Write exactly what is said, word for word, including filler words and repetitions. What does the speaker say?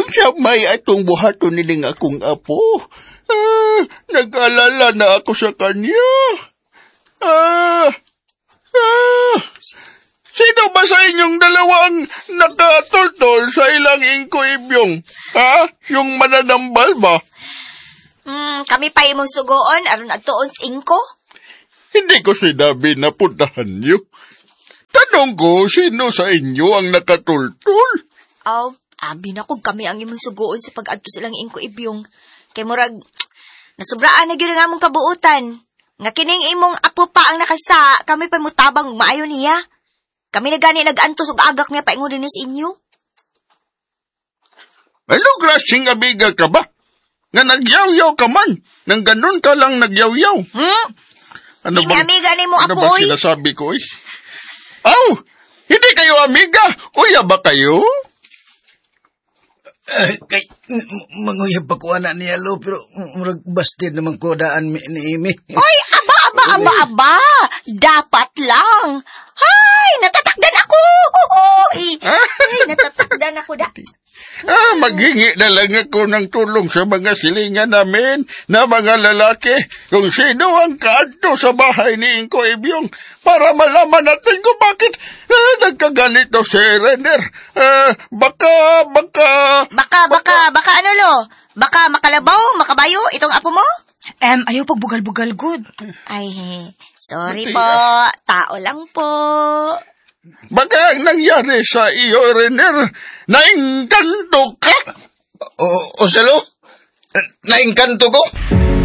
Unsa may atong buhaton niling akong apo? Ah, nag-alala na ako sa kanya. Ah, ah, sino ba sa inyong dalawang nakatultol sa ilang ingko ibyong? Ha? Yung mananambal ba? Hmm, kami pa imong sugoon, aron atuon sa ingko? Hindi ko sinabi na puntahan niyo. Tanong ko, sino sa inyo ang nakatultol? Aw, abi na kung kami ang imong sugoon sa pag-adto silang ingko ibyong. Kay murag, nasubraan na gyud ang among kabuutan. Nga kining imong apo pa ang nakasa, kami pa mutabang maayo niya. Kami na gani nag-antos og agak niya paingon din sa inyo. Ano klaseng abiga ka ba? Nga nagyaw-yaw ka man. Nang ganun ka lang nagyaw-yaw. Hmm? Ano Hindi amiga ni mo, ano apo, ba sinasabi ko, eh? Aw! Hindi kayo amiga! Uya ba kayo? Ay, kay, manguyab pa ko anak niya, lo, pero murag bastid naman ko daan mi, ni Imi. Ay, aba, aba, aba, aba. Dapat lang. Hay, natatakdan ako. Ay, ay natatakdan ako da. Ah, maghingi na lang ako ng tulong sa mga silingan namin na mga lalaki kung sino ang kaadto sa bahay ni Inko Ibyong para malaman natin kung bakit ah, nagkaganito si Renner. Ah, baka, baka... Baka, baka, baka ano lo? Baka makalabaw, makabayo, itong apo mo? Em, ayaw pag bugal-bugal, good. Ay, sorry po. Tao lang po. Baka ang nangyari sa iyo, Renner, naingkanto ka? O, o salo? Naingkanto ko?